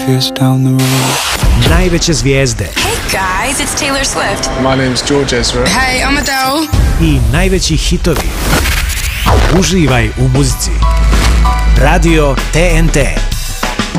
down the road. Najveće zvijezde. Hey guys, it's Taylor Swift. My name's George Ezra. Hey, I'm Adele. I najveći hitovi. Uživaj u muzici. Radio TNT.